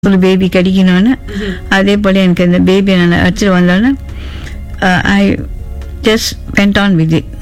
ஒரு பேபி கிடைக்கணும்னு. அதே போல் எனக்கு இந்த பேபி நான் அடிச்சுட்டு வந்தோன்னே I just went on with it.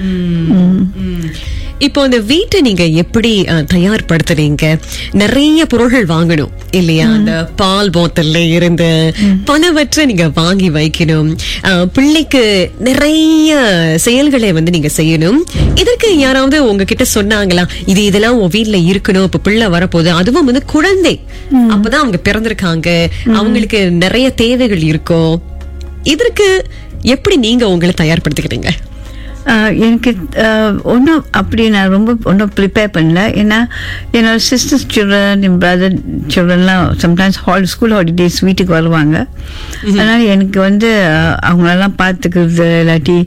இப்போ அந்த வீட்டை நீங்க எப்படி தயார்படுத்துறீங்க? நிறைய பொருள்கள் வாங்கணும் இல்லையா? அந்த பால் போத்தல்ல இருந்து பலவற்றை நீங்க வாங்கி வைக்கணும். பிள்ளைக்கு நிறைய செயல்களை நீங்க செய்யணும். இதற்கு யாராவது உங்ககிட்ட சொன்னாங்களா இதெல்லாம் உங்க வீட்டுல இருக்கணும், இப்ப பிள்ளை வரப்போகுது, அதுவும் குழந்தை அப்பதான் அவங்க பிறந்திருக்காங்க, அவங்களுக்கு நிறைய தேவைகள் இருக்கும், இதற்கு எப்படி நீங்க உங்களை தயார்படுத்திக்கிறீங்க? எனக்கு ஒன்றும் அப்படி நான் ரொம்ப ஒன்றும் ப்ரிப்பேர் பண்ணல. ஏன்னா என்னோட சிஸ்டர்ஸ் சில்ட்ரன், என் பிரதர் சில்ட்ரன்லாம் சம்டைம்ஸ் ஸ்கூல் ஹாலிடேஸ் வீட்டுக்கு வருவாங்க. அதனால் எனக்கு அவங்களெல்லாம் பார்த்துக்கிறது இல்லாட்டி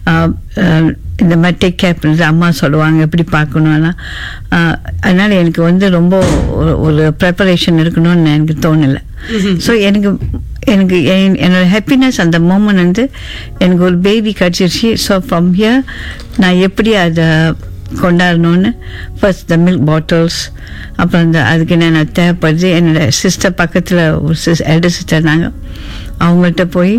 இந்த மாதிரி டேக் கேர் பண்ணுறது அம்மா சொல்லுவாங்க எப்படி பார்க்கணும்னா. அதனால் எனக்கு ரொம்ப ஒரு ப்ரிப்பரேஷன் இருக்கணும்னு எனக்கு தோணலை. ஸோ எனக்கு என்னோட ஹாப்பினஸ் அந்த மோமெண்ட் எனக்கு ஒரு பேபி கிடச்சிருச்சு. ஸோ ஃப்ரம் ஹியர் நான் எப்படி அதை கொண்டாடணும்னு ஃபர்ஸ்ட் த மில்க் பாட்டில்ஸ், அப்புறம் அதுக்கு என்னென்ன தேவைப்படுது. என்னோட சிஸ்டர் பக்கத்தில் ஒரு எல்டர் சிஸ்டர் நாங்கள், அவங்கள்ட்ட போய்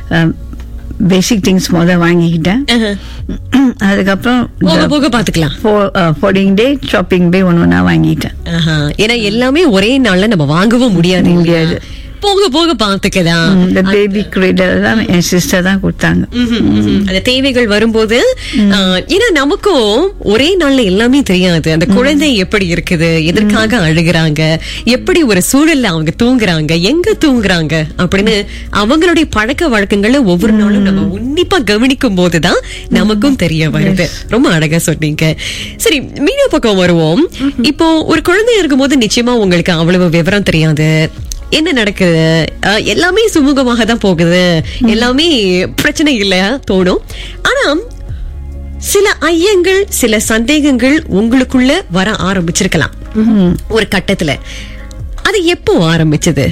பேசிக் திங்ஸ் வாங்கிக்கிட்டேன். அதுக்கப்புறம் பாத்துக்கலாம் ஃபோர்டிங் டே ஷாப்பிங் டே ஒன்று வாங்கிட்டேன். ஏன்னா எல்லாமே ஒரே நாள்ல நம்ம வாங்கவும் முடியாது. போக போக பாத்துக்கதான். இந்த பேபி கிரேடர் தான் என் சிஸ்டர் தான் கொடுத்தாங்க. அந்த தேவைகள் வரும்போது ஏன்னா நமக்கும் ஒரே நாள்ல எல்லாமே தெரியாது. அந்த குழந்தை எப்படி இருக்குது, எதற்காக அழுகுறாங்க, எப்படி ஒரு சூழல்ல அவங்க தூங்குறாங்க, எங்க தூங்குறாங்க அப்படின்னு அவங்களுடைய பழக்க வழக்கங்களை ஒவ்வொரு நாளும் நம்ம உன்னிப்பா கவனிக்கும் போதுதான் நமக்கும் தெரிய வருது. ரொம்ப அழகா சொன்னீங்க. சரி, மீனா பக்கம் வருவோம். இப்போ ஒரு குழந்தை இருக்கும்போது நிச்சயமா உங்களுக்கு அவ்வளவு விவரம் தெரியாது, என்ன நடக்குது, எல்லாமே சுமூகமாக தான் போகுது, எல்லாமே பிரச்சனை இல்லையா தோணும். ஆனா சில ஐயங்கள், சில சந்தேகங்கள் உங்களுக்குள்ள வர ஆரம்பிச்சிருக்கலாம் ஒரு கட்டத்துல. அது எப்போ ஆரம்பிச்சது?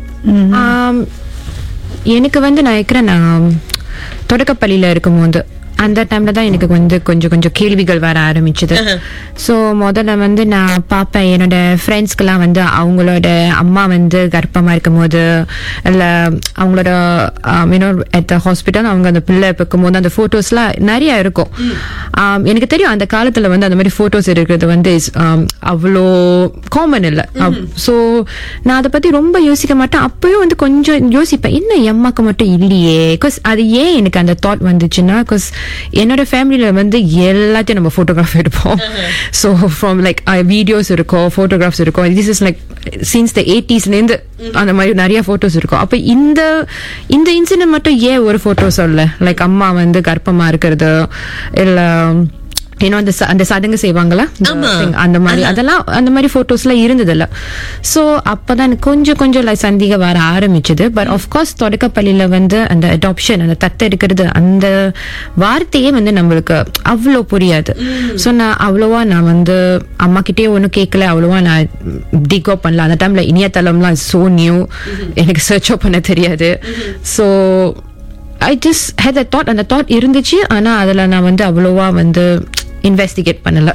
எனக்கு நான் இருக்கிறேன், நான் தொடக்கப்பள்ளியில இருக்கும்போது அந்த டைம்ல தான் எனக்கு கொஞ்சம் கொஞ்சம் கேள்விகள் வர ஆரம்பிச்சது. ஸோ முதல்ல நான் பார்ப்பேன் என்னோட ஃப்ரெண்ட்ஸ்க்கெல்லாம் அவங்களோட அம்மா கர்ப்பமா இருக்கும் போது இல்லை அவங்களோட அட் த ஹாஸ்பிட்டல் அவங்க அந்த பிள்ளை பார்க்கும் போது அந்த போட்டோஸ்லாம் நிறைய இருக்கும். எனக்கு தெரியும் அந்த காலத்துல அந்த மாதிரி போட்டோஸ் இருக்கிறது அவ்வளோ காமன் இல்லை. ஸோ நான் அதை பத்தி ரொம்ப யோசிக்க மாட்டேன். அப்பயும் கொஞ்சம் யோசிப்பேன், என்ன எம்மாக்கு மட்டும் இல்லையே. பிகாஸ் அது ஏன் எனக்கு அந்த தாட் வந்துச்சுன்னா, பிகாஸ் என்னோட ஃபேமிலியில எல்லாத்தையும் நம்ம போட்டோகிராஃப் எடுப்போம். ஸோ ஃப்ரம் வீடியோஸ் இருக்கும், போட்டோகிராஃப்ஸ் இருக்கும். This is since the 80s அந்த மாதிரி நிறைய போட்டோஸ் இருக்கும். அப்ப இந்த இன்சிடென்ட் மட்டும் ஏன் ஒரு போட்டோ சொல்ல, அம்மா கர்ப்பமா இருக்கிறது இல்ல அந்த சடங்கு செய்வாங்களா அந்த மாதிரி, அதெல்லாம் அந்த மாதிரி போட்டோஸ்லாம் இருந்ததில்ல. சோ அப்பதான் கொஞ்சம் கொஞ்சம் சந்தேகம் வர ஆரம்பிச்சது. பட் ஆஃப்கோர்ஸ் தொடக்கப்பள்ளியில அந்த அடாப்ஷன், அந்த தத்தெடுக்கிறது, அந்த வார்த்தையே நம்மளுக்கு அவ்வளோ புரியாது. சோ நான் அவ்வளவா நான் அம்மா கிட்டே ஒன்னும் கேட்கல, அவ்வளவா நான் டிகோ பண்ணல. அந்த டைம்ல இணையதளம்லாம் சோ நியூ, எனக்கு சர்ச் பண்ண தெரியாது. So I just had a thought, அந்த தாட் இருந்துச்சு. ஆனா அதுல நான் அவ்வளவா இன்வெஸ்டிகேட் பண்ணல.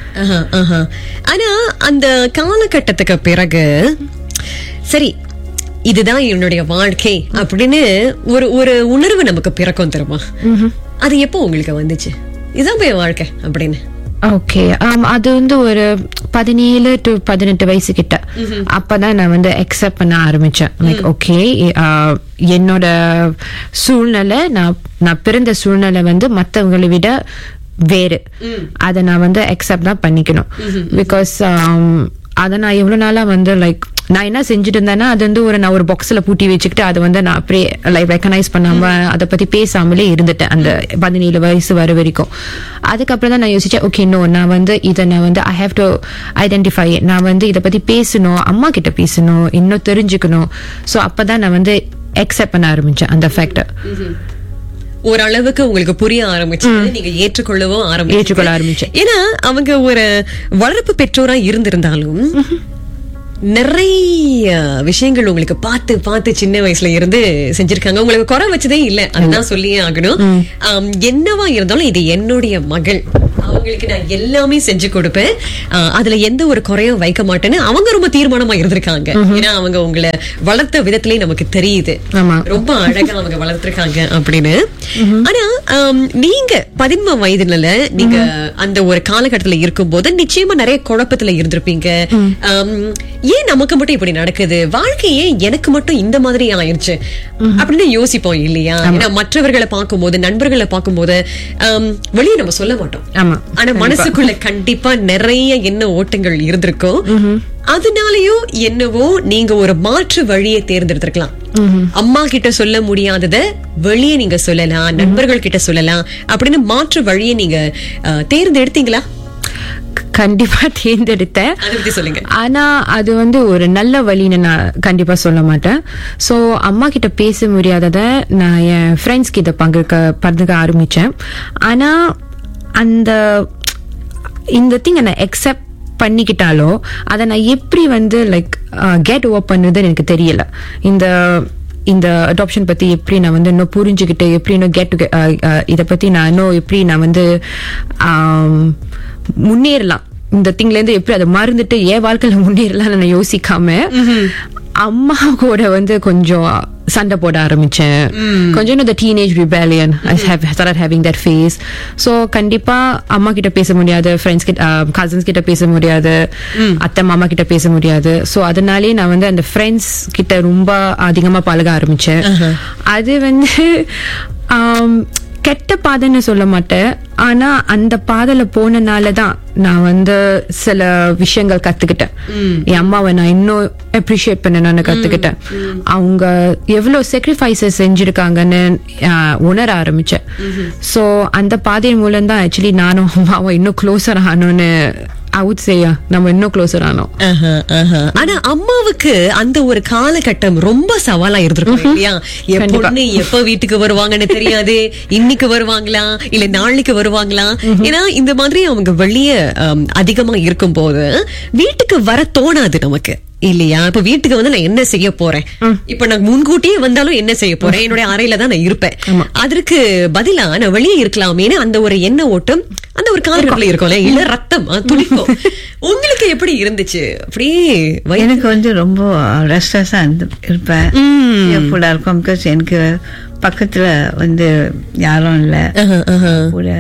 ஆனா அந்த காலகட்டத்துக்கு பிறகு சரி இதுதான் என்னுடைய வாழ்க்கை அப்படின்னு ஒரு உணர்வு நமக்கு பிறக்கும் தெரியுமா? அது எப்போ உங்களுக்கு வந்துச்சு, இதுதான் போய் வாழ்க்கை அப்படின்னு? ஓகே, அது ஒரு 17 to 18 வயசு கிட்ட அப்பதான் நான் அக்செப்ட் பண்ண ஆரம்பிச்சேன். ஓகே, என்னோட சூழ்நிலை, நான் பிறந்த சூழ்நிலை மத்தவங்களை விட வேறு, அதை நான் அக்செப்ட் தான் பண்ணிக்கணும். பிகாஸ் அதை நான் எவ்வளவு நாளா நான் என்ன செஞ்சுட்டு இருந்தேன்னா, அது நான் ஒரு பாக்ஸ்ல பூட்டி வச்சுக்கிட்டு அதை நான் அப்படியே ரெக்கனைஸ் பண்ணாம அதை பத்தி பேசாமலே இருந்துட்டேன் அந்த 17 வயசு வர வரைக்கும். அதுக்கப்புறம் தான் நான் யோசிச்சேன், ஓகே நோ, நான் இதை நான் ஐ ஹேவ் டு ஐடென்டிஃபை, நான் இதை பத்தி பேசணும், அம்மா கிட்ட பேசணும், இன்னும் தெரிஞ்சுக்கணும். சோ அப்பதான் நான் அக்செப்ட் பண்ண ஆரம்பிச்சேன் அந்த ஃபேக்டர். ஓரளவுக்கு உங்களுக்கு புரிய ஆரம்பிச்சு, நீங்க ஏற்றுக்கொள்ள ஆரம்பிச்சேன். ஏன்னா அவங்க ஒரு வளர்ப்பு பெற்றோரா இருந்திருந்தாலும் நிறைய விஷயங்கள் உங்களுக்கு பார்த்து பார்த்து சின்ன வயசுல இருந்து செஞ்சிருக்காங்க. உங்களுக்கு குறை வச்சதே இல்ல, அதுதான் சொல்லியே ஆகணும். என்னவா இருந்தாலும் இது என்னுடைய மகள், அவங்களுக்கு நான் எல்லாமே செஞ்சு கொடுப்பேன், அதுல எந்த ஒரு குறையும் வைக்க மாட்டேன்னு அவங்க ரொம்ப தீர்மானமா இருந்திருக்காங்க. ஏன்னா அவங்க உங்களை வளர்த்த விதத்திலேயே நமக்கு தெரியுது, ரொம்ப அழகா அவங்க வளர்த்திருக்காங்க அப்படின்னு. ஆனா நீங்க 13 வயதுல நீங்க அந்த ஒரு காலகட்டத்துல இருக்கும் போது நிச்சயமா நிறைய குழப்பத்துல இருந்திருப்பீங்க. ஏன் நமக்கு மட்டும் இப்படி நடக்குது, வாழ்க்கையே எனக்கு மட்டும் இந்த மாதிரி ஆயிடுச்சு அப்படின்னு யோசிப்போம் இல்லையா? ஏன்னா மற்றவர்களை பார்க்கும்போது, நண்பர்களை பார்க்கும்போது வெளியே நம்ம சொல்ல மாட்டோம். ஆனா மனசுக்குள்ள கண்டிப்பா நிறைய எண்ண ஓட்டங்கள் இருந்திருக்கும். அதனாலயோ என்னவோ நீங்க ஒரு மாற்று வழியை தேர்ந்தெடுத்திருக்கலாம். அம்மா கிட்ட சொல்ல முடியாதத வெளியே நீங்க சொல்லலாம், நண்பர்கள் கிட்ட சொல்லலாம் அப்படின்னு மாற்று வழியை நீங்க தேர்ந்தெடுத்தீங்களா? கண்டிப்பா தேர்ந்தெடுத்தேன். சொல்லுங்க. ஆனா அது ஒரு நல்ல வழின்னு நான் கண்டிப்பா சொல்ல மாட்டேன். சோ அம்மா கிட்ட பேச முடியாதத நான் என் ஃப்ரெண்ட்ஸ் கிட்ட பகிர்ந்துக்க ஆரம்பிச்சேன். ஆனா இந்த திங் நான் அக்செப்ட் பண்ணிக்கிட்டாலோ அதை நான் எப்படி லைக் கெட் ஓவர் பண்ணுறதுன்னு எனக்கு தெரியல. இந்த அடாப்ஷன் பத்தி எப்படி நான் இன்னும் புரிஞ்சுக்கிட்டு, எப்படி இன்னும் இதை பத்தி நான் இன்னும் எப்படி நான் முன்னேறலாம், இந்த திங்ல இருந்து எப்படி அதை மறந்துட்டு என் வாழ்க்கையில முன்னேறலாம் நான் யோசிக்காம அம்மா கூட கொஞ்சம் சண்டை போட ஆரம்பிச்சேன். கொஞ்சம் இந்த teenage rebellion I started having that phase. So கண்டிப்பா அம்மா கிட்ட பேச முடியாது, ஃப்ரெண்ட்ஸ் கிட்ட, கசின்ஸ் கிட்ட பேச முடியாது, அத்தை மாமா கிட்ட பேச முடியாது. சோ அதனாலே நான் அந்த ஃப்ரெண்ட்ஸ் கிட்ட ரொம்ப அதிகமா பழக ஆரம்பிச்சேன். அது கெட்ட பாதைன்னு சொல்ல மாட்டேன், ஆனா அந்த பாதையில போனனாலதான் நான் சில விஷயங்கள் கத்துக்கிட்டேன். என் அம்மாவை நான் இன்னும் அப்ரிஷியேட் பண்ணணும்னு கத்துக்கிட்டேன். அவங்க எவ்வளவு சாக்ரிஃபைசஸ் செஞ்சிருக்காங்கன்னு உணர ஆரம்பிச்சேன். சோ அந்த பாதையின் மூலம் தான் ஆக்சுவலி நானும் அம்மாவை இன்னும் க்ளோசர் ஆனோன்னு நம்ம இன்னும் க்ளோசர் ஆனோம். ஆனா அம்மாவுக்கு அந்த ஒரு காலகட்டம் ரொம்ப சவாலா இருந்திருக்கும் இல்லையா? எப்ப வீட்டுக்கு வருவாங்கன்னு தெரியாது, இன்னைக்கு வருவாங்களா இல்ல நாளைக்கு வருவாங்களா? ஏன்னா இந்த மாதிரி அவங்க வெளியே அதிகமா இருக்கும் போது வீட்டுக்கு வர தோணாது நமக்கு இல்லையா? இப்ப வீட்டுக்கு நான் என்ன செய்ய போறேன், இப்ப நான் முன்கூட்டியே வந்தாலும் என்ன செய்ய போறேன், என்னுடைய அறையில தான் நான் இருப்பேன், அதற்கு பதிலா நான் வெளியே இருக்கலாமேன்னு அந்த ஒரு எண்ண ஓட்டம் அந்த ஒரு காலகட்டத்துல இருக்கும்ல, இல்ல ரத்தம் துடிக்கும். உங்களுக்கு எப்படி இருந்துச்சு? அப்படியே எனக்கு ரொம்ப ரெஸ்ட்லெஸ்ஸா இருப்பேன், இருக்கும். பிகாஸ் எனக்கு பக்கத்துல யாரும் இல்ல, கூட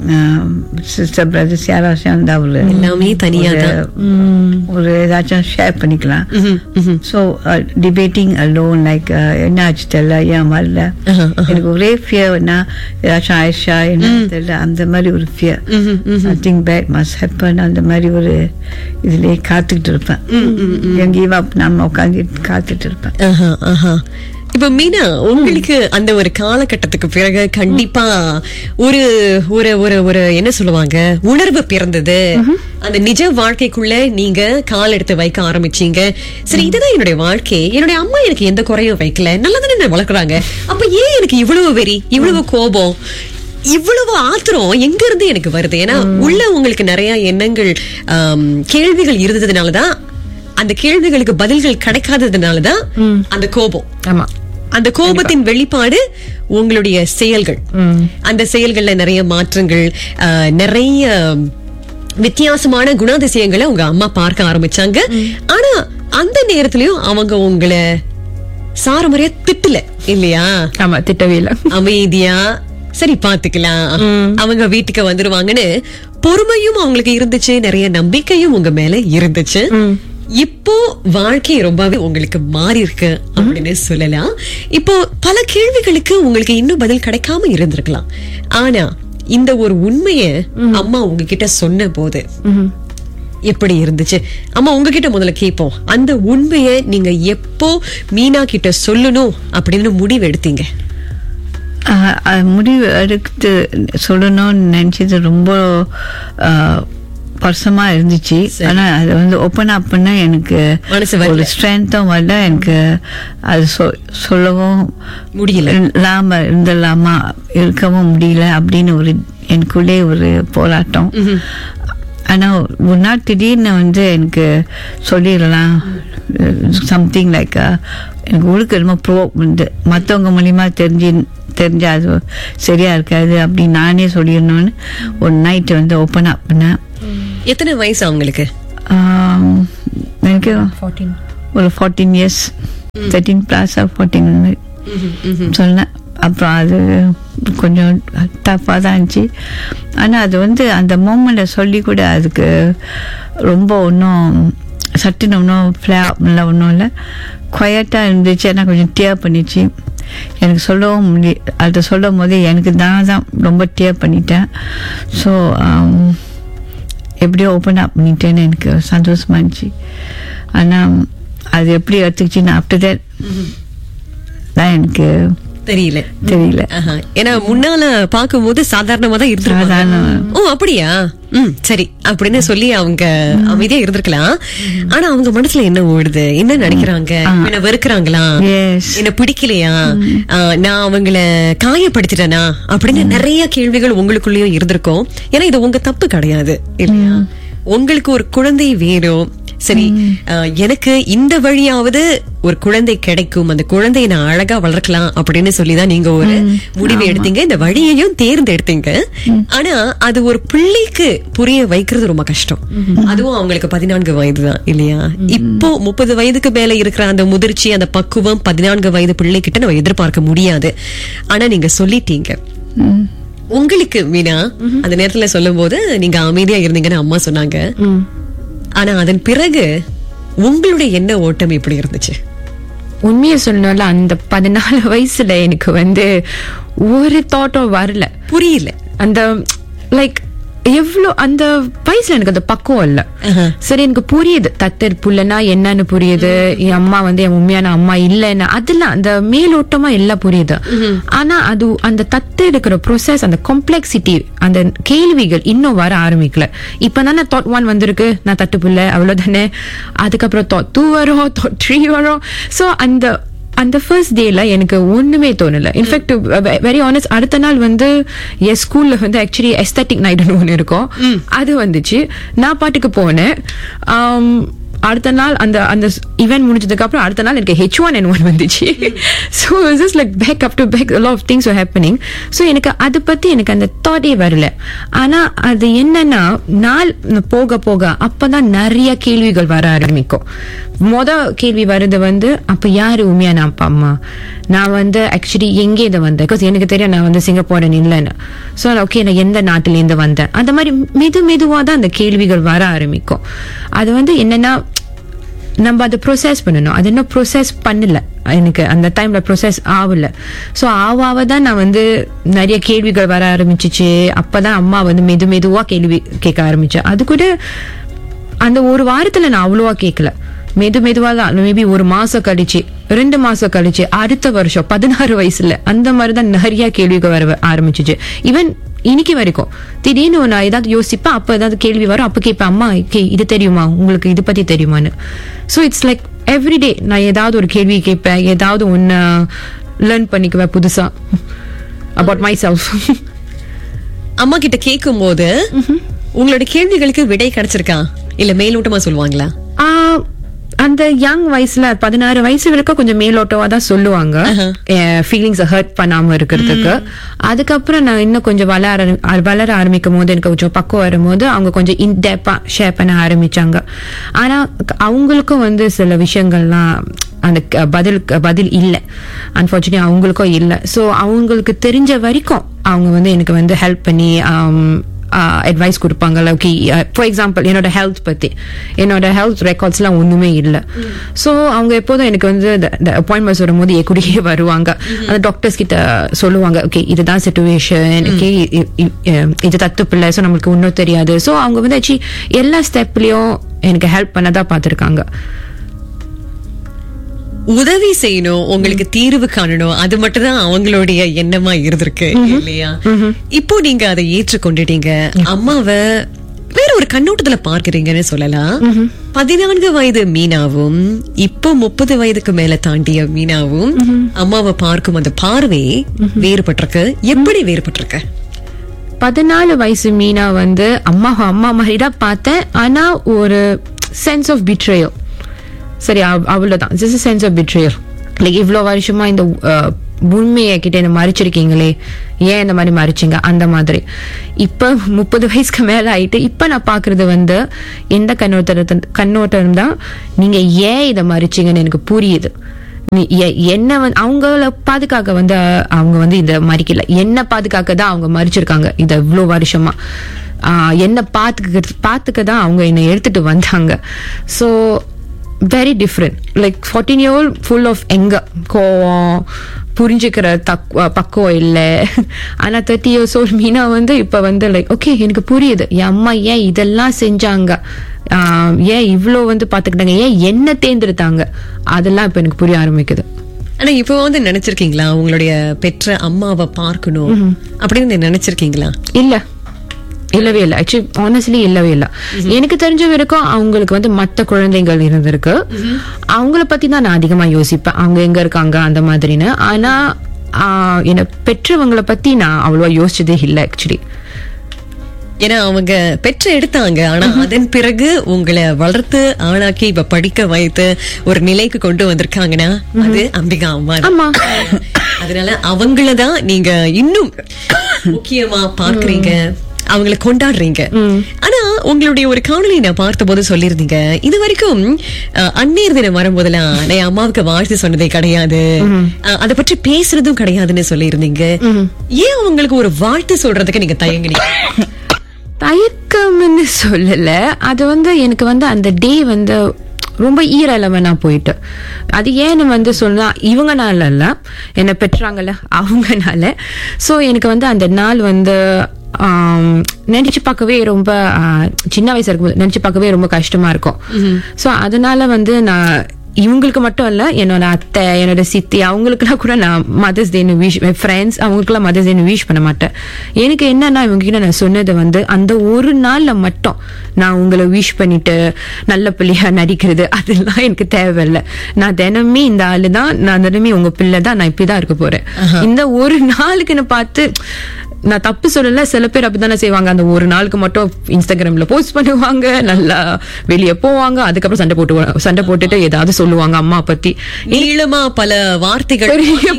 சிஸ்டர் பிரதர்ஸ் யாராச்சும் வந்தா எல்லாமே தனியா ஒரு ஏதாச்சும் ஷேர் பண்ணிக்கலாம். ஸோ டிபேட்டிங் அலோன் லைக் என்ன ஆச்சு தெரியல, ஏன் வரல, எனக்கு ஒரே ஃபியர், ஏதாச்சும் ஆயிஷா என்ன தெரியல, அந்த மாதிரி ஒரு fear, something bad must happen, அந்த மாதிரி ஒரு இதுலயே காத்துக்கிட்டு இருப்பேன். என் கிவ் அப் நம்ம உட்காந்து காத்துட்டு இருப்பேன். இப்ப மீனா, உங்களுக்கு அந்த ஒரு காலகட்டத்துக்கு பிறகு கண்டிப்பா ஒரு ஒரு ஒரு ஒரு என்ன சொல்லுவாங்க, உணர்வு பிறந்தது. அந்த நிஜ வாழ்க்கைக்குள்ள நீங்க கால் எடுத்து வைக்க ஆரம்பிச்சீங்க. சரி, இதுதான் என்னுடைய வாழ்க்கை, என்னுடைய அம்மா எனக்கு எந்த குறையும் வைக்கல, நல்லதானே என்ன வளர்க்குறாங்க, அப்ப ஏன் எனக்கு இவ்வளவு வெறி, இவ்வளவு கோபம், இவ்வளவு ஆத்திரம் எங்க இருந்து எனக்கு வருது? ஏன்னா உள்ள உங்களுக்கு நிறைய எண்ணங்கள், கேள்விகள் இருந்ததுனாலதான், அந்த கேள்விகளுக்கு பதில்கள் கிடைக்காததுனாலதான் அந்த கோபம். ஆமா, அந்த கோபத்தின் வெளிப்பாடு உங்களுடைய செயல்கள். அந்த செயல்கள்ல நிறைய மாற்றங்கள், நிறைய வித்தியாசமான குணாதிசயங்களை உங்க அம்மா பார்க்க ஆரம்பிச்சாங்க. ஆனா அந்த நேரத்திலயும் அவங்க உங்களை சாரமுறையா திட்டல இல்லையா? ஆமா, திட்டவே இல்ல. அமைதியா சரி பாத்துக்கலாம், அவங்க வீட்டுக்கு வந்துருவாங்கன்னு பொறுமையும் அவங்களுக்கு இருந்துச்சு, நிறைய நம்பிக்கையும் உங்க மேல இருந்துச்சு. இப்போ வாழ்க்கை ரொம்பவே உங்களுக்கு மாறி இருக்கு அப்படின்னு சொல்லலாம். இப்போ பல கேள்விகளுக்கு உங்களுக்கு இன்னும் பதில் கிடைக்காம இருந்திருக்கலாம். ஆனா இந்த ஒரு உண்மைய அம்மா உங்ககிட்ட சொன்ன போது எப்படி இருந்துச்சு? அம்மா உங்ககிட்ட முதல்ல கேட்போம், அந்த உண்மைய நீங்க எப்போ மீனா கிட்ட சொல்லணும் அப்படின்னு முடிவு எடுத்தீங்க? முடிவு எடுத்து சொல்லணும்னு நினைச்சது ரொம்ப வருஷமா இருந்துச்சு. ஆனா அது ஓப்பன் அப் பண்ண எனக்கு ஒரு ஸ்ட்ரென்த்தும் வரல, எனக்கு அது சொல்லவும் முடியல, இல்லாம இருந்தலாமா இருக்கவும் முடியல அப்படின்னு ஒரு எனக்குள்ளே ஒரு போராட்டம். ஆனா ஒரு நாள் திடீர்னு எனக்கு சொல்லிடலாம், சம்திங் லைக் எனக்கு உழுக்கு ரொம்ப ப்ரோக் மற்றவங்க மூலியமா தெரிஞ்சா அது சரியா இருக்காது அப்படின்னு நானே சொல்லிடணும்னு ஒரு நைட்டு வந்து ஓப்பன் அப் பண்ணேன். எத்தனை வயசு அவங்களுக்கு? எனக்கு ஒரு 14 years, 13 plus or 14 சொன்னேன். அப்புறம் அது கொஞ்சம் டஃப்பாக தான் இருந்துச்சு. ஆனால் அது வந்து அந்த மூமெண்ட்டை சொல்லி கூட அதுக்கு ரொம்ப ஒன்றும் சட்டுன்னு ஒன்றும் ஃப்ளாப்ல ஒன்றும் இல்லை, குவைட்டாக இருந்துச்சு. ஆனால் கொஞ்சம் டியர் பண்ணிச்சு. எனக்கு சொல்லவும் அதை சொல்லும் போது எனக்கு தான் ரொம்ப டியர் பண்ணிட்டேன். ஸோ எப்படியோ ஓப்பன் அப் பண்ணிட்டேன்னு எனக்கு சந்தோஷமா இருந்துச்சு. ஆனால் அது எப்படி எடுத்துக்கிச்சுன்னு ஆஃப்டர் தட் தான் எனக்கு தெரியல. ஏன்னா முன்னால பாக்கும்போது சாதாரணமா தான் இருந்திருக்காங்க. ஓ அப்படியா, சரி அப்படின்னு சொல்லி அவங்க அமைதியா இருந்திருக்கலாம். ஆனா அவங்க மனசுல என்ன ஓடுது, என்ன நினைக்கிறாங்க, என்ன வெறுக்கிறாங்களா, என்ன பிடிக்கலையா, நான் அவங்கள காயப்படுத்திட்டேனா அப்படின்னு நிறைய கேள்விகள் உங்களுக்குள்ளயும் இருந்திருக்கும். ஏன்னா இது உங்க தப்பு கிடையாது இல்லையா? உங்களுக்கு ஒரு குழந்தை வேணும், சரி எனக்கு இந்த வழியாவது ஒரு குழந்தை கிடைக்கும், அந்த குழந்தையை நான் அழகா வளர்க்கலாம் அப்படின்னு சொல்லிதான் நீங்க ஒரு முடிவு எடுத்தீங்க, இந்த வழியையும் தேர்ந்தெடுத்தீங்க. ஆனா அது ஒரு பிள்ளைக்கு புரிய வைக்கிறது ரொம்ப கஷ்டம். அதுவும் அவங்களுக்கு 14 வயது தான் இல்லையா? இப்போ 30 வயதுக்கு மேல இருக்கிற அந்த முதிர்ச்சி, அந்த பக்குவம் 14 வயது பிள்ளை கிட்ட நம்ம எதிர்பார்க்க முடியாது. ஆனா நீங்க சொல்லிட்டீங்க. உங்களுக்கு மீனா அந்த நேரத்துல சொல்லும் போது நீங்க அமைதியா இருந்தீங்கன்னு அம்மா சொன்னாங்க. ஆனா அதன் பிறகு உங்களுடைய என்ன ஓட்டம் எப்படி இருந்துச்சு? உண்மையை சொல்லணும்ல, அந்த 14 வயசுல எனக்கு வந்து ஒரு தாட்டும் வரல, புரியல. அந்த லைக் எவ்வளவு அந்த வயசுல எனக்கு அந்த பக்குவம் இல்ல. சரி எனக்கு புரியுது தத்தர் புள்ளனா என்னன்னு புரியுது, என் அம்மா வந்து என் உண்மையான அம்மா இல்லைன்னு அதெல்லாம் அந்த மேலோட்டமா எல்லாம் புரியுது. ஆனா அது அந்த தத்து எடுக்கிற ப்ரோசஸ், அந்த காம்ப்ளெக்சிட்டி, அந்த கேள்விகள் இன்னும் வர ஆரம்பிக்கல. இப்பதானே தாட் 1 வந்திருக்கு, நான் தட்டு புள்ள அவ்வளவுதானே. அதுக்கப்புறம் தாட் 2 வரும், தாட் 3 வரும். சோ அந்த ஃபர்ஸ்ட் டேல எனக்கு ஒண்ணுமே தோணல. இன்ஃபேக்ட் வெரி ஆனஸ்ட், அடுத்த நாள் வந்து என் ஸ்கூல்ல வந்து ஆக்சுவலி எஸ்தட்டிக் நைட்னு ஒன்று இருக்கும், அது வந்துச்சு. நான் பாட்டுக்கு போனேன். அடுத்த நாள் அந்த அந்த இவெண்ட் முடிஞ்சதுக்கு அப்புறம் அடுத்த நாள் எனக்கு H1N1 வந்துச்சு. So just like back up to back a lot of things were happening. So எனக்கு அதை பத்தி எனக்கு அந்த தாட்டே வரல. ஆனா அது என்னன்னா நாள் போக போக அப்பதான் நிறைய கேள்விகள் வர ஆரம்பிக்கும். கேள்வி வருது வந்து அப்ப யாரு உண்மையான அப்பா அம்மா, நான் வந்து ஆக்சுவலி எங்கே இதை வந்தேன், பிகாஸ் எனக்கு தெரியும் நான் வந்து சிங்கப்பூரன் இல்லைன்னு. ஸோ ஓகே நான் எந்த நாட்டிலேருந்து வந்தேன், அந்த மாதிரி மெதுவா தான் அந்த கேள்விகள் வர ஆரம்பிக்கும். அது வந்து என்னன்னா நம்ம அதை ப்ரொசஸ் பண்ணணும். அது இன்னும் ப்ரொசஸ் பண்ணல, எனக்கு அந்த டைம்ல ப்ரொசஸ் ஆகல. ஸோ ஆவாதான் நான் வந்து நிறைய கேள்விகள் வர ஆரம்பிச்சிச்சு. அப்பதான் அம்மா வந்து மெதுவா கேள்வி கேட்க ஆரம்பிச்சேன். அது கூட அந்த ஒரு வாரத்துல நான் அவ்வளவா கேட்கல, மெதுவா தான். மேபி 1 மாசம் கழிச்சு, 2 மாசம் கழிச்சு, அடுத்த வருஷம் 16 வயசுல அந்த மாதிரிதான் நிறைய கேள்விகள் வர ஆரம்பிச்சிச்சு. ஈவன் இன்னைக்கு வரைக்கும் திடீர்னு நான் ஏதாவது யோசிப்பேன், அப்ப ஏதாவது கேள்வி வரும், அப்ப கேட்பேன், அம்மா இது தெரியுமா உங்களுக்கு, இது பத்தி தெரியுமான்னு. ஸோ இட்ஸ் லைக் எவ்ரிடே நான் ஏதாவது ஒரு கேள்வி கேட்பேன், ஏதாவது ஒன்னு லேர்ன் பண்ணிக்குவேன் புதுசா அபவுட் மை செல்ஃப். அம்மா கிட்ட கேட்கும் போது உங்களோட கேள்விகளுக்கு விடை கிடைச்சிருக்கா இல்ல மேலோட்டமா சொல்லுவாங்களா? அந்த யங் வயசுல 16 வயசு வரைக்கும் கொஞ்சம் மேலோட்டமா தான் சொல்லுவாங்க, ஃபீலிங்ஸ் ஹர்ட் பண்ணாம இருக்கிறதுக்கு. அதுக்கப்புறம் நான் இன்னும் கொஞ்சம் வளர ஆரம்பிக்கும் போது, எனக்கு கொஞ்சம் பக்கம் வரும்போது அவங்க கொஞ்சம் இன்டெப்தா ஷேர் பண்ண ஆரம்பிச்சாங்க. ஆனா அவங்களுக்கும் வந்து சில விஷயங்கள்லாம் அந்த பதில் இல்லை, அன்பார்ச்சுனேட்லி அவங்களுக்கும் இல்லை. ஸோ அவங்களுக்கு தெரிஞ்ச வரைக்கும் அவங்க வந்து எனக்கு வந்து ஹெல்ப் பண்ணி அட்வைஸ் கொடுப்பாங்க. ஓகே ஃபார் எக்ஸாம்பிள் என்னோட ஹெல்த் ரெக்கார்ட்ஸ்லாம் ஒண்ணுமே இல்லை. ஸோ அவங்க எப்போதும் எனக்கு வந்து அப்பாயின்மெண்ட்ஸ் வரும்போது என் கூடயே வருவாங்க. அந்த டாக்டர்ஸ் கிட்ட சொல்லுவாங்க, ஓகே இதுதான் சிச்சுவேஷன், ஓகே இது தத்து பிள்ளை, ஸோ நம்மளுக்கு ஒன்றும் தெரியாது. ஸோ அவங்க வந்து ஆக்சுவலி எல்லா ஸ்டெப்லயும் எனக்கு ஹெல்ப் பண்ணதான் பார்த்துருக்காங்க. உதவி செய்யணும், உங்களுக்கு தீர்வு காணணும், அது மட்டும் தான் அவங்களுடைய எண்ணமா இருந்திருக்கு இல்லையா? இப்போ நீங்க அதை ஏற்றுக்கொண்டுட்டீங்க, அம்மாவை வேற ஒரு கண்ணோட்டத்துல பார்க்கிறீங்கன்னு சொல்லலாம். 14 வயது மீனாவும் இப்போ 30 வயதுக்கு மேல தாண்டிய மீனாவும் அம்மாவை பார்க்கும் அந்த பார்வை வேறுபட்டிருக்கு. எப்படி வேறுபட்டிருக்கு? 14 வயசு மீனா வந்து அம்மா மாதிரிதான் பார்த்தேன். ஆனா ஒரு சென்ஸ் ஆஃப் பிட்ரேயல், சரி அவ்வளவுதான், just sense of betrayal. Like இவ்வளோ வருஷமா இந்த உண்மையை கிட்ட என்ன மறைச்சிருக்கீங்களே, ஏன் இந்த மாதிரி மறைச்சிங்க அந்த மாதிரி. இப்ப 30 வயசுக்கு மேல ஆயிட்டு இப்ப நான் பாக்குறது வந்து எந்த கண்ணோட்டம் தான், நீங்க ஏன் இதை மறைச்சிங்கன்னு எனக்கு புரியுது. என்ன அவங்கள பாதுகாக்க வந்து அவங்க வந்து இத மறிக்கல, என்ன பாதுகாக்க தான் அவங்க மறிச்சிருக்காங்க இத இவ்வளோ வருஷமா. என்ன பாத்துக்க தான் அவங்க என்னை எடுத்துட்டு வந்தாங்க. So very different. Like 14-year-old full of எங்க கோவம், புரிஞ்சுக்கிற பக்குவம் இல்லை. ஆனா 30 years old மீனா வந்து இப்ப வந்து லைக் ஓகே எனக்கு புரியுது, என் அம்மா ஏன் இதெல்லாம் செஞ்சாங்க, ஏன் இவ்வளோ வந்து பாத்துக்கிட்டாங்க, ஏன் என்ன தேர்ந்தெடுத்தாங்க, அதெல்லாம் இப்ப எனக்கு புரிய ஆரம்பிக்குது. ஆனா இப்ப வந்து நினைச்சிருக்கீங்களா உங்களுடைய பெற்ற அம்மாவை பார்க்கணும் அப்படின்னு நினைச்சிருக்கீங்களா? இல்லவே இல்லை. ஆக்சுவலி ஆனஸ்ட்லி இல்லவே இல்லை. எனக்கு தெரிஞ்ச வரைக்கும் அவங்களுக்கு வந்து மற்ற குழந்தைகள் இருந்திருக்கு, அவங்கள பத்தி தான் நான் அதிகமா யோசிப்பேன், அவங்க எங்க இருக்காங்க அந்த மாதிரின்னு. ஆனா என்ன பெற்றவங்களை பத்தி நான் அவ்வளவா யோசிச்சதே இல்லை ஆக்சுவலி. ஏன்னா அவங்க பெற்ற எடுத்தாங்க, ஆனா அதன் பிறகு உங்களை வளர்த்து ஆளாக்கி இப்ப படிக்க வைத்து ஒரு நிலைக்கு கொண்டு வந்திருக்காங்கன்னா அது அம்பிகா அம்மா. அதனால அவங்களதான் நீங்க இன்னும் முக்கியமா பார்க்கறீங்க, அவங்களை கொண்டாடுறீங்க. ஆனா உங்களுடைய ஒரு காணொலி நான் பார்த்த போது சொல்லியிருந்தீங்க, இது வரைக்கும் அந்நேர் தினம் வரும்போதெல்லாம் நான் அம்மாவுக்கு வாழ்த்து சொன்னதே கிடையாது, அதை பற்றி பேசுறதும் கிடையாதுன்னு சொல்லியிருந்தீங்க. ஏன் உங்களுக்கு ஒரு வாழ்த்து சொல்றதுக்கு நீங்க தயங்குனீங்க? தயக்கம்னு சொல்லல, அது வந்து எனக்கு வந்து அந்த டே வந்து ரொம்ப ஈரலவனா போயிட்டு. அது ஏன்னு வந்து சொன்னா இவங்கனால இல்ல, என்ன பெற்றாங்கல்ல அவங்கனால. ஸோ எனக்கு வந்து அந்த நாள் வந்து நினைச்சு பார்க்கவே ரொம்ப சின்ன வயசா இருக்கும்போது நினைச்சு பார்க்கவே ரொம்ப கஷ்டமா இருக்கும். ஸோ அதனால வந்து நான் இவங்களுக்கு மட்டும் இல்ல, என்னோட அத்தை, என்னோட சித்தி, அவங்களுக்குலாம் கூட நான் மதர்ஸ் டேன்னு விஷ், ஃப்ரெண்ட்ஸ் அவங்களுக்குலாம் மதர்ஸ் டேன்னு விஷ் பண்ண மாட்டேன். எனக்கு என்னன்னா இவங்க கிட்ட நான் சொன்னது வந்து அந்த ஒரு நாள்ல மட்டும் நான் உங்களை விஷ் பண்ணிட்டு நல்ல பிள்ளையா நடிக்கிறது அதெல்லாம் எனக்கு தேவையில்லை. நான் தினமே இந்த ஆளு தான், நான் தினமே உங்க பிள்ளை தான், நான் இப்படிதான் இருக்க போறேன். இந்த ஒரு நாளுக்குன்னு பார்த்து நான் தப்பு சொல்லல, சில பேர் அப்படித்தானே செய்வாங்க, அந்த ஒரு நாளுக்கு மட்டும் இன்ஸ்டாகிராம்ல போஸ்ட் பண்ணுவாங்க, நல்லா வெளியே போவாங்க, அதுக்கப்புறம் சண்டை போட்டுட்டு ஏதாவது சொல்லுவாங்க அம்மா பத்தி, நீளமா பல வார்த்தைகள்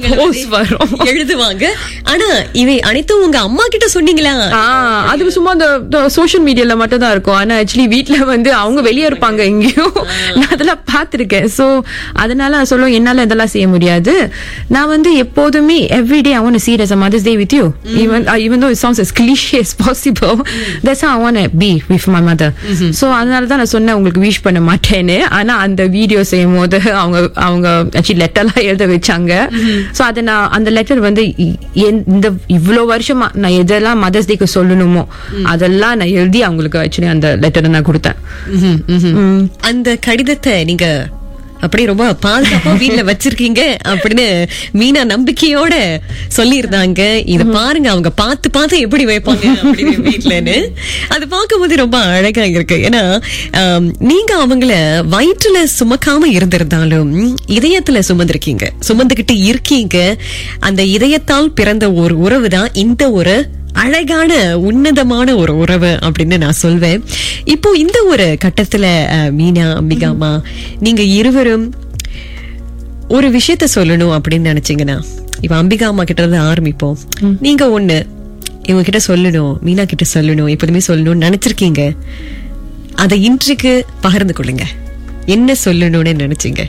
வரும் எழுதுவாங்க. ஆனா இவை அனைத்தும் உங்க அம்மா கிட்ட சொன்னீங்களா? அது சும்மா அந்த சோசியல் மீடியால மட்டும் தான் இருக்கும். ஆனா ஆக்சுவலி வீட்டுல வந்து அவங்க வெளியே இருப்பாங்க எங்கேயும், நான் அதெல்லாம் பாத்திருக்கேன். சோ அதனால சொல்லுவோம் என்னால இதெல்லாம் செய்ய முடியாது. நான் வந்து எப்போதுமே everyday I want to see it as a Mother's Day with you, even though it sounds as cliche as possible, that's how I want to be with my mother. So அதனால தான் நான் சொன்னேன் உங்களுக்கு விஷ் பண்ண மாட்டேன்னு. ஆனா அந்த video செய்யும் போது அவங்க ஆக்சுவலி லெட்டர்லாம் எழுத வச்சாங்க. ஸோ அதை நான் அந்த லெட்டர் வந்து இந்த இவ்வளோ வருஷமா நான் எதெல்லாம் மதர்ஸ் டேக்கு சொல்லணுமோ அதெல்லாம் நான் எழுதி அவங்களுக்கு ஆக்சுவலி அந்த லெட்டரை நான் கொடுத்தேன். அந்த கடிதத்தை நீங்க அப்படி ரொம்ப பாதுகாப்பா வீட்டுல வச்சிருக்கீங்க அப்படின்னு மீனா நம்பிக்கையோட சொல்லி இருந்தாங்க. இத பாருங்க அவங்க பார்த்து எப்படி வைப்பாங்க அப்படின்னு வீட்டுலன்னு. அது பார்க்கும்போது ரொம்ப அழகா இருக்கு. ஏன்னா நீங்க அவங்கள வயிற்றுல சுமக்காம இருந்திருந்தாலும் இதயத்துல சுமந்துகிட்டு இருக்கீங்க. அந்த இதயத்தால் பிறந்த ஒரு உறவு தான் இந்த ஒரு அழகான உன்னதமான ஒரு உறவு அப்படின்னு நான் சொல்வேன். இப்போ இந்த ஒரு கட்டத்துல மீனா, அம்பிகாமா, நீங்க இருவரும் ஒரு விஷயத்த சொல்லணும் அப்படின்னு நினைச்சீங்கன்னா, இப்ப அம்பிகா அம்மா கிட்ட இருந்து ஆரம்பிப்போம். நீங்க ஒண்ணு இவங்க கிட்ட சொல்லணும், மீனா கிட்ட சொல்லணும், எப்போதுமே சொல்லணும்னு நினைச்சிருக்கீங்க, அதை இன்றைக்கு பகிர்ந்து கொள்ளுங்க. என்ன சொல்லணும்னு நினைச்சீங்க?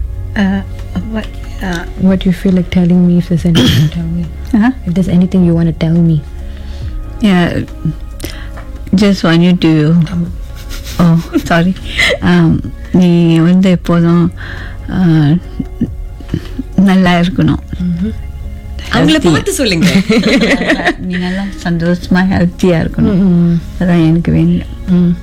What you feel like telling me, if there's anything to tell me. If there's anything you want to tell me. Yeah, just want you to oh sorry, நீ வந்து எப்போதும் நல்லா இருக்கணும். அவங்கள பார்த்து சொல்லுங்க. நீ நல்லா சந்தோஷமா ஹெல்த்தியா இருக்கணும், அதான் எனக்கு வேணும்.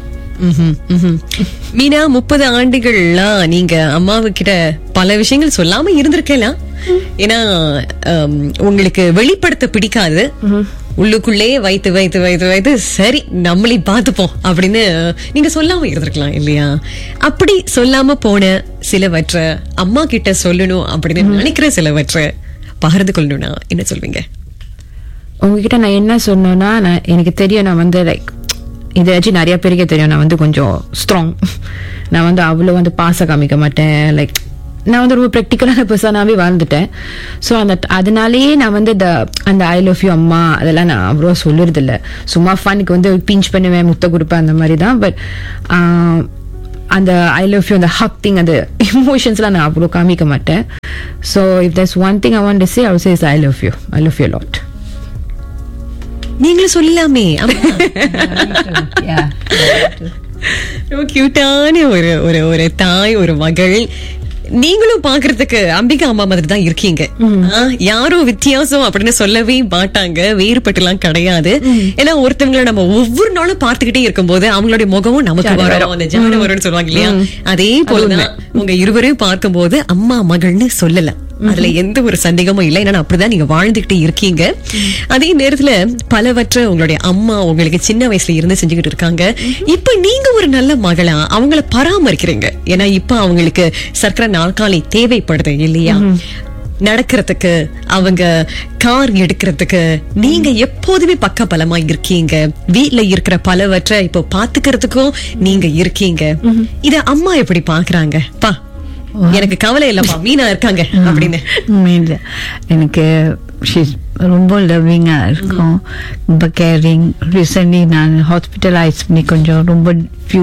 மீனா, 30 ஆண்டுகள்லாம் நீங்க அம்மாவுக்கிட்ட பல விஷயங்கள் சொல்லாம இருந்திருக்கலாம். ஏன்னா உங்களுக்கு வெளிப்படுத்த பிடிக்காது, உள்ளுக்குள்ளே வைத்து சரி நம்மளே பார்த்துப்போம் அப்படின்னு நீங்க சொல்லாம இருந்திருக்கலாம் இல்லையா? அப்படி சொல்லாம போன சிலவற்றை அம்மா கிட்ட சொல்லணும் அப்படின்னு நினைக்கிற சிலவற்றை பகிர்ந்து கொள்ளணும்னா என்ன சொல்வீங்க? உங்ககிட்ட நான் என்ன சொன்னேன்னா, எனக்கு தெரியும், நான் வந்து லைக் இதாச்சும் நிறைய பேருக்கே தெரியும், நான் வந்து கொஞ்சம் ஸ்ட்ராங், நான் வந்து அவ்வளோ வந்து பாச காமிக்க மாட்டேன், லைக் நான் வந்து ரொம்ப ப்ராக்டிக்கலான பர்சனாகவே வாழ்ந்துட்டேன். ஸோ அதனாலேயே நான் வந்து அந்த ஐ லவ் யூ அம்மா அதெல்லாம் நான் அவ்வளோ சொல்லுறது இல்லை. சும்மா ஃபனுக்கு வந்து பிஞ்ச் பண்ணுவேன், முத்த கொடுப்பேன், அந்த மாதிரி தான். பட் அந்த ஐ லவ் யூ, அந்த ஹக் திங், அந்த இமோஷன்ஸ்லாம் நான் அவ்வளோ காமிக்க மாட்டேன். So if that's one thing I want to say, I will say is I love you lot. நீங்களும் சொல்லலாமே. ரொம்ப கியூட்டான ஒரு தாய், ஒரு மகள். நீங்களும் பாக்குறதுக்கு அம்பிகா அம்மா மாதிரி தான் இருக்கீங்க. யாரும் வித்தியாசம் அப்படின்னு சொல்லவே மாட்டாங்க, வேறுபட்டுலாம் கிடையாது. ஏன்னா ஒருத்தவங்களை நம்ம ஒவ்வொரு நாளும் பார்த்துக்கிட்டே இருக்கும் போது அவங்களுடைய முகமும் நமக்கு வரும், அந்த ஜான வரும்னு சொல்லுவாங்க இல்லையா? அதே போலதான் உங்க இருவரையும் பார்க்கும் போது அம்மா மகள்னு சொல்லலாம், அதுல எந்த ஒரு சந்தேகமும் இல்லை. ஏன்னா அப்படிதான் நீங்க வாழ்ந்துகிட்டே இருக்கீங்க. அதே நேரத்துல பலவற்ற உங்களுடைய அம்மா உங்களுக்கு சின்ன வயசுல இருந்து செஞ்சுக்கிட்டு இருக்காங்க. இப்ப நீங்க ஒரு நல்ல மகளா அவங்கள பராமரிக்கிறீங்க. ஏன்னா இப்ப அவங்களுக்கு சர்க்கரை நாற்காலி தேவைப்படுது இல்லையா, நடக்கிறதுக்கு, அவங்க கார் எடுக்கிறதுக்கு. நீங்க எப்போதுமே பக்க பலமா இருக்கீங்க. வீட்டுல இருக்கிற பலவற்றை இப்போ பாத்துக்கிறதுக்கும் நீங்க இருக்கீங்க. இத அம்மா எப்படி பாக்குறாங்க? எனக்கு கவலை இல்லப்பா, மீனா இருக்காங்க அப்படின்னு. எனக்கு ரொம்ப லவ்விங்கா இருக்கும், ரொம்ப கேரிங். ரீசென்ட்லி நான் ஹாஸ்பிட்டலைஸ் பண்ணி கொஞ்சம் ரொம்ப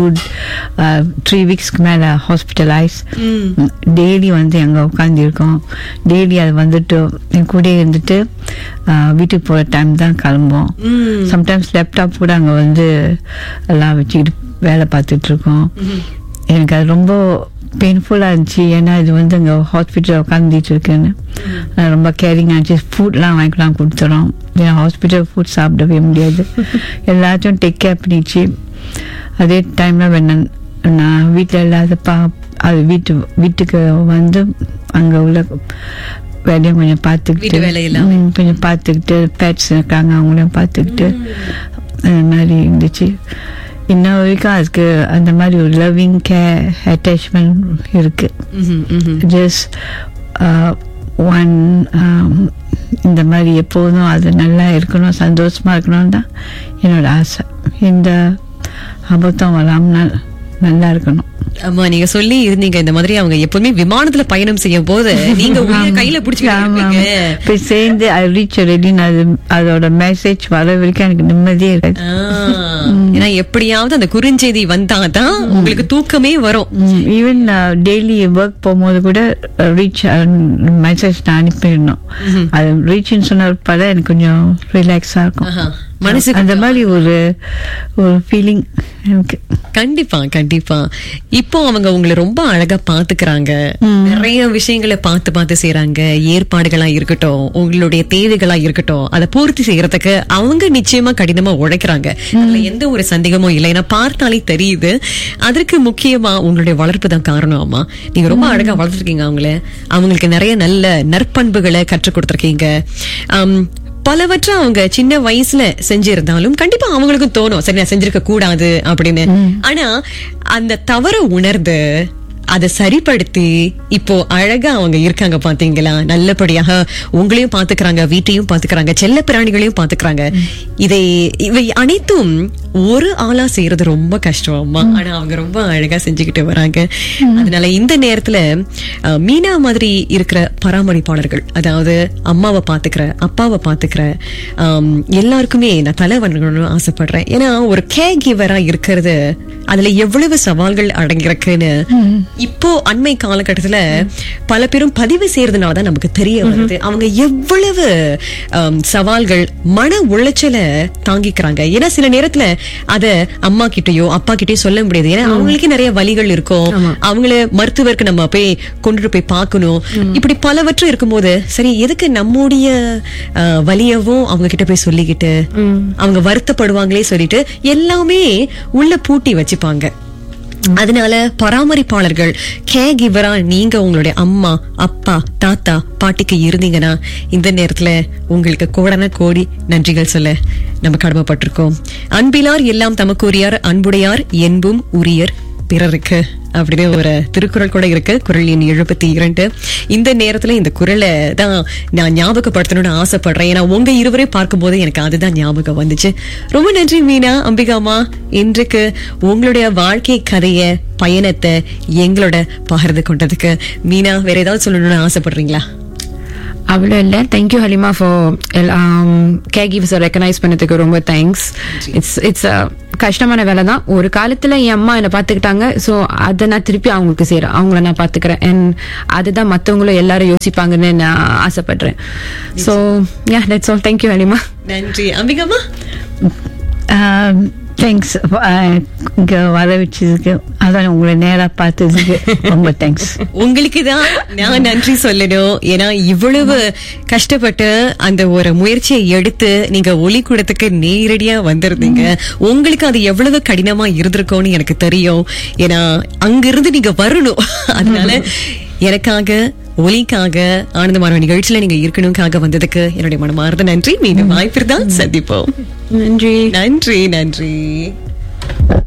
3 வீக்ஸ்க்கு மேல ஹாஸ்பிட்டலைஸ். டெய்லி வந்து அங்கே உட்காந்துருக்கோம். டெய்லி அது வந்துட்டு என் கூட இருந்துட்டு வீட்டுக்கு போகிற டைம் தான் கிளம்புவோம். சம்டைம்ஸ் லேப்டாப் கூட அங்கே வந்து எல்லாம் வச்சுக்கிட்டு வேலை பார்த்துட்டு இருக்கோம். எனக்கு அது ரொம்ப பெயின்ஃபுல்லாக இருந்துச்சு. ஏன்னா இது வந்து அங்கே ஹாஸ்பிட்டலில் உட்காந்துட்டு இருக்குன்னு ரொம்ப கேரிங் ஆச்சு. ஃபுட்லாம் வாங்கிக்கலாம் கொடுத்துறோம். ஏன்னா ஹாஸ்பிட்டல் ஃபுட் சாப்பிடவே முடியாது. எல்லாத்தையும் டேக் கேர் பண்ணிச்சு. அதே டைமில் நான் வீட்டில் இல்லாதப்பா அது வீட்டுக்கு வந்து அங்கே உள்ள வேலையும் கொஞ்சம் பார்த்துக்கிட்டு பேட்ஸ் இருக்காங்க அவங்களையும் பார்த்துக்கிட்டு அந்த மாதிரி இருந்துச்சு. இன்ன வரைக்கும் அதுக்கு அந்த மாதிரி ஒரு லவ்விங் கேர் அட்டாச்மெண்ட் இருக்கு. ஜஸ்ட் ஒன் இந்த மாதிரி எப்போதும் அது நல்லா இருக்கணும், சந்தோஷமா இருக்கணும் தான் என்னோட ஆசை. இந்த அபத்தம் வராமல் நல்லா இருக்கணும். ஆமா, நீங்க சொல்லி இருந்தீங்க இந்த மாதிரி அவங்க எப்பவுமே விமானத்துல பயணம் செய்யும் போது நீங்க கையில பிடிச்சிட்டு சேர்ந்து ரீச் ரெடி. அதோட மெசேஜ் வர வரைக்கும் எனக்கு நிம்மதியே இருக்காது. ஏன்னா எப்படியாவது அந்த குறுஞ்செய்தி வந்தாதான் உங்களுக்கு தூக்கமே வரும். ஈவன் டெய்லி ஒர்க் போகும்போது கூட ரீச் மெசேஜ் நான் அனுப்பிடணும். அது ரீச்னு சொன்ன படம் எனக்கு கொஞ்சம் ரிலாக்ஸா இருக்கும் மனசு. அந்த மாதிரி ஒரு ஃபீலிங் எனக்கு. கண்டிப்பா கண்டிப்பா. இப்போ அவங்க உங்களை ரொம்ப அழகா பாத்துக்கிறாங்க, நிறைய விஷயங்களை பார்த்து செய்யறாங்க. ஏற்பாடுகளா இருக்கட்டும், உங்களுடைய தேவைகளா இருக்கட்டும், அதை பூர்த்தி செய்யறதுக்கு அவங்க நிச்சயமா கடினமா உழைக்கிறாங்க. அதுல எந்த ஒரு சந்தேகமும் இல்லை. ஏன்னா பார்த்தாலே தெரியுது. அதற்கு முக்கியமா உங்களுடைய வளர்ப்பு தான் காரணம். அம்மா, நீங்க ரொம்ப அழகா வளர்த்துருக்கீங்க அவங்களுக்கு நிறைய நல்ல நற்பண்புகளை கற்றுக் கொடுத்திருக்கீங்க. பலவற்றை அவங்க சின்ன வயசுல செஞ்சிருந்தாலும் கண்டிப்பா அவங்களுக்கும் தோணும் சரி நான் செஞ்சிருக்க கூடாது அப்படின்னு. ஆனா அந்த தவறை உணர்ந்து அதை சரிப்படுத்தி இப்போ அழகா அவங்க இருக்காங்க பாத்தீங்களா? நல்லபடியாக உங்களையும் பாத்துக்கிறாங்க, வீட்டையும் பாத்துக்கிறாங்க, செல்ல பிராணிகளையும் பாத்துக்கிறாங்க. இவை அனைத்தும் ஒரு ஆளா செய்யறது ரொம்ப கஷ்டம் அம்மா. ஆனா அவங்க ரொம்ப அழகா செஞ்சுக்கிட்டு வராங்க. அதனால இந்த நேரத்துல மீனா மாதிரி இருக்கிற பராமரிப்பாளர்கள், அதாவது அம்மாவை பாத்துக்கிற, அப்பாவை பாத்துக்கிற எல்லாருக்குமே நான் தலை வணங்கணும்னு ஆசைப்படுறேன். ஏன்னா ஒரு கேர் கிவரா இருக்கிறது அதுல எவ்வளவு சவால்கள் அடங்கிருக்குன்னு இப்போ அண்மை காலகட்டத்துல பல பேரும் பதிவு செய்யறதுனாலதான் நமக்கு தெரிய வருது. அவங்க எவ்வளவு சவால்கள், மன உளைச்சலை தாங்கிக்கிறாங்க. ஏன்னா சில நேரத்துல அத அம்மா கிட்டயோ அப்பா கிட்டயோ சொல்ல முடியாது. ஏன்னா அவங்களுக்கு நிறைய வலிகள் இருக்கும். அவங்கள மருத்துவருக்கு நம்ம போய் கொண்டுட்டு போய் பார்க்கணும். இப்படி பலவற்று இருக்கும்போது சரி எதுக்கு நம்முடைய வலியவும் அவங்க கிட்ட போய் சொல்லிக்கிட்டு அவங்க வருத்தப்படுவாங்களே சொல்லிட்டு எல்லாமே உள்ள பூட்டி வச்சுப்பாங்க. அதனால பராமரிப்பாளர்கள், கேர் கிவரா நீங்க உங்களுடைய அம்மா அப்பா தாத்தா பாட்டிக்கு இருந்தீங்கன்னா இந்த நேரத்துல உங்களுக்கு கோடான கோடி நன்றிகள் சொல்ல நம்ம கடமைப்பட்டிருக்கோம். அன்பிலார் எல்லாம் தமக்கு உரியார், அன்புடையார் என்பும் உரியர் பிறருக்கு அப்படின்னு ஒரு திருக்குறள் கூட இருக்கு, குறள் எண் 72. இந்த நேரத்துல இந்த குறளை தான் நான் ஞாபகப்படுத்தணும்னு ஆசைப்படுறேன். ஏன்னா உங்க இருவரையும் பார்க்கும்போது எனக்கு அதுதான் ஞாபகம் வந்துச்சு. ரொம்ப நன்றி மீனா, அம்பிகாமா, இன்றைக்கு உங்களுடைய வாழ்க்கை கதைய பயணத்தை எங்களோட பகிர்ந்து கொண்டதுக்கு. மீனா, வேற ஏதாவது சொல்லணும்னு ஆசைப்படுறீங்களா? அவ்வளோ இல்லை. Thank you Halima for care கிவ்ஸை recognise பண்ணதுக்கு ரொம்ப தேங்க்ஸ். இட்ஸ் கஷ்டமான வேலை தான். ஒரு காலத்துல என் அம்மா என்னை பார்த்துக்கிட்டாங்க. ஸோ அதை நான் திருப்பி அவங்களுக்கு செய்கிறேன், அவங்கள நான் பார்த்துக்கிறேன். அண்ட் அதுதான் மற்றவங்களும் எல்லாரும் யோசிப்பாங்கன்னு நான் ஆசைப்படுறேன். So yeah, that's all. Thank you Halima. நன்றி. அம்பிகாமா? தேங்க்ஸ் இங்கே வர வச்சதுக்கு, அதான் உங்களை நேராக பார்த்ததுக்கு ரொம்ப தேங்க்ஸ். உங்களுக்கு தான் நான் நன்றி சொல்லணும். ஏன்னா இவ்வளவு கஷ்டப்பட்டு அந்த ஒரு முயற்சியை எடுத்து நீங்க ஒளிக்கூடத்துக்கு நேரடியா வந்திருந்தீங்க. உங்களுக்கு அது எவ்வளவு கடினமா இருந்திருக்கும்னு எனக்கு தெரியும். ஏன்னா அங்கிருந்து நீங்க வரணும். அதனால எனக்காக, ஒலிக்காக, ஆனந்தமான நிகழ்ச்சியில நீங்க இருக்கணும்காக வந்ததுக்கு என்னுடைய மனமார்ந்த நன்றி. மீண்டும் வாய்ப்பு தான் சந்திப்போம். நன்றி. நன்றி. நன்றி.